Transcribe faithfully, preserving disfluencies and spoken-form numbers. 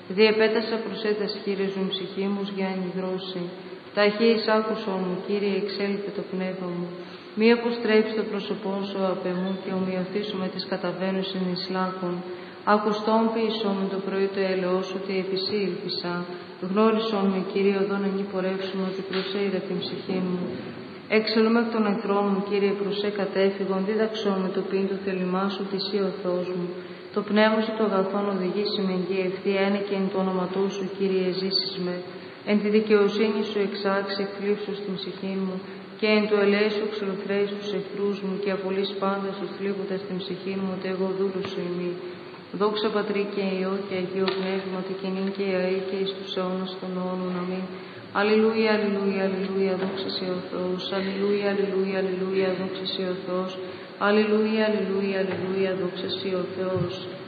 Διεπέτασα προσέτας, Κύριε, ζουν ψυχή μου για ανυδρώσει. Ταχύης άκουσον μου, Κύριε, εξέλιπε το πνεύμα μου. Μη αποστρέψει το πρόσωπό σου απ' εμού και ομοιωθήσου με τις καταβαίνουσιν εις λάκων. Ακουστόν ποιησόν με το πρωί το έλεος σου, ότι επισή ήλπισα. Γνώρισον με, Κύριε, οδόν ενή πορεύσουμε, ότι προσέειδα την ψυχή μου. Έξελουμε εκ των εχθρών μου, Κύριε, προσέ κατέφυγον, δίδαξόν με το πίν του θέλημά σου, τη ή ο Θεός μου. Το πνεύμα σου το αγαθόν οδηγήσει με εγγύη ευθεία, ένε και εν το όνοματό σου, Κύριε, ζήσεις με. Εν τη δικαιοσύνη σου εξάξει, εκφλήψου στην ψυχή μου, και εν το ελέη σου εξολοθρέεις τους εχθρούς μου, και απολύς πάντα τους θλίβοντας στην ψυχή μου, ότι εγώ δούλου σου ημί. Δόξα Πατρί και Υιό και Αγίο Πνεύμα, ότι και νυν και αεί και εις τους αιώνας των αιώνων. Αμήν. Αλληλούια, αλληλούια, αλληλούια, δόξα σε ο Θεός. Αλληλούια, αλληλούια, αλληλούια, δόξα σε ο Θεός. Αλληλούια, αλληλούια, αλληλούια, δόξα σε ο Θεός.